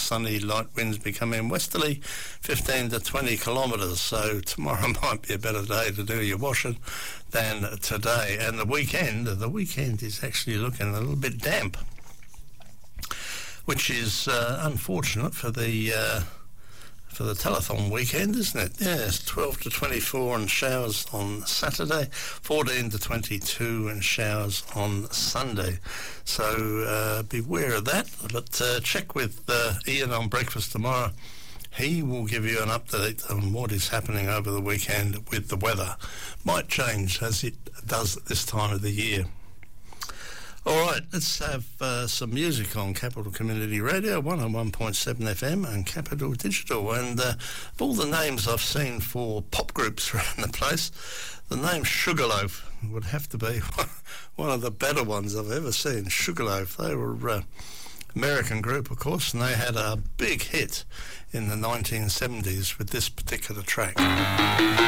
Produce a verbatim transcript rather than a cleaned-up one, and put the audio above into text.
sunny, light winds becoming westerly, fifteen to twenty kilometres. So tomorrow might be a better day to do your washing than today. And the weekend, the weekend is actually looking a little bit damp, which is uh, unfortunate for the uh, for the telethon weekend, isn't it? Yes, twelve to twenty-four and showers on Saturday, fourteen to twenty-two and showers on Sunday. So uh, beware of that. But uh, check with uh, Ian on Breakfast tomorrow. He will give you an update on what is happening over the weekend with the weather. Might change as it does at this time of the year. All right, let's have uh, some music on Capital Community Radio, one oh one point seven F M and Capital Digital. And uh, of all the names I've seen for pop groups around the place, the name Sugarloaf would have to be one of the better ones I've ever seen. Sugarloaf, they were an uh, American group, of course, and they had a big hit in the nineteen seventies with this particular track.